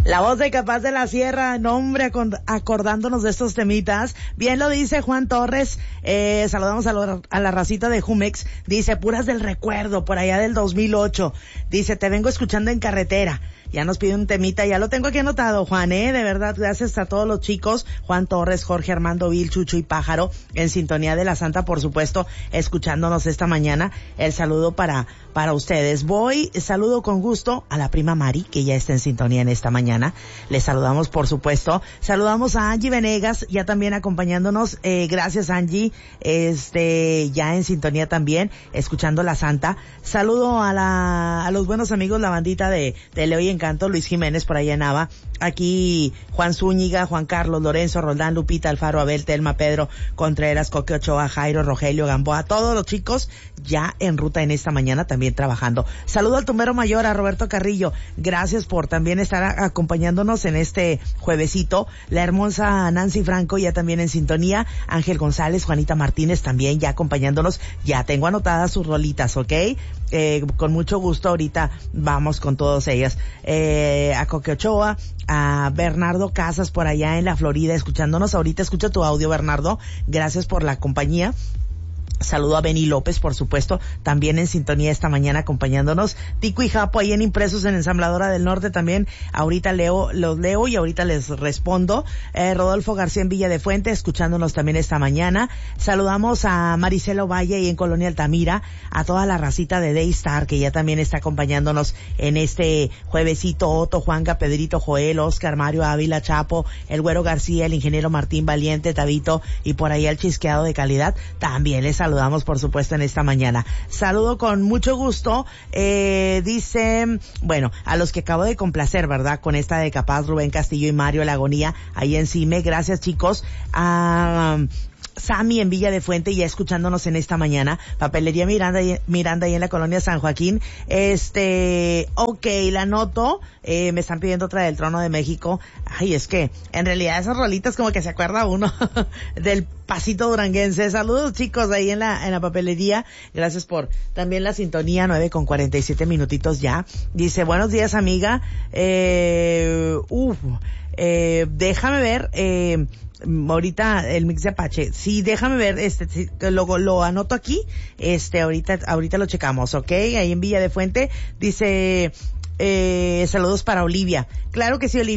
La voz de Capaz de la Sierra, nombre, acordándonos de estos temitas. Bien lo dice Juan Torres, saludamos a la racita de Jumex. Dice, puras del recuerdo, por allá del 2008. Dice, te vengo escuchando en carretera. Ya nos pide un temita, ya lo tengo aquí anotado, Juan, de verdad, gracias a todos los chicos, Juan Torres, Jorge Armando Vil, Chucho y Pájaro, en sintonía de la Santa, por supuesto, escuchándonos esta mañana. El saludo para ustedes. Saludo con gusto a la prima Mari, que ya está en sintonía en esta mañana. Les saludamos, por supuesto. Saludamos a Angie Venegas, ya también acompañándonos. Gracias, Angie. Ya en sintonía también, escuchando la Santa. Saludo a los buenos amigos, la bandita de Leo y Encanto, Luis Jiménez por allá en Nava. Aquí Juan Zúñiga, Juan Carlos, Lorenzo, Roldán, Lupita, Alfaro, Abel, Telma, Pedro, Contreras, Coque Ochoa, Jairo, Rogelio, Gamboa, todos los chicos ya en ruta en esta mañana también trabajando. Saludo al tumbero mayor, a Roberto Carrillo. Gracias por también estar acompañándonos en este juevesito. La hermosa Nancy Franco ya también en sintonía. Ángel González, Juanita Martínez también ya acompañándonos. Ya tengo anotadas sus rolitas, ¿ok? Con mucho gusto ahorita vamos con todas ellas. A Coque Ochoa, a Bernardo Casas por allá en la Florida escuchándonos. Ahorita escucho tu audio, Bernardo. Gracias por la compañía. Saludo a Beni López, por supuesto, también en sintonía esta mañana acompañándonos. Tico y Japo ahí en Impresos en Ensambladora del Norte también. Ahorita los leo y ahorita les respondo. Rodolfo García en Villa de Fuente, escuchándonos también esta mañana. Saludamos a Maricela Valle y en Colonia Altamira, a toda la racita de Daystar que ya también está acompañándonos en este juevesito. Otto, Juanga, Pedrito, Joel, Oscar, Mario Ávila, Chapo, el Güero García, el ingeniero Martín Valiente, Tabito y por ahí el Chisqueado de Calidad. También les saludamos, por supuesto, en esta mañana. Saludo con mucho gusto. Dice, bueno, a los que acabo de complacer, ¿verdad? Con esta de Capaz, Rubén Castillo y Mario La Agonía, ahí en CIME. Gracias, chicos. Sammy en Villa de Fuente, ya escuchándonos en esta mañana. Papelería Miranda ahí en la colonia San Joaquín. Ok, la anoto. Me están pidiendo otra del Trono de México. Ay, es que, en realidad esas rolitas como que se acuerda uno del pasito duranguense. Saludos, chicos, ahí en la papelería. Gracias por también la sintonía, 9:47 minutitos ya. Dice, buenos días, amiga. Déjame ver, ahorita el mix de Apache. Sí, déjame ver, lo anoto aquí. Ahorita lo checamos, ¿ok? Ahí en Villa de Fuente. Dice, saludos para Olivia. Claro que sí, Olivia.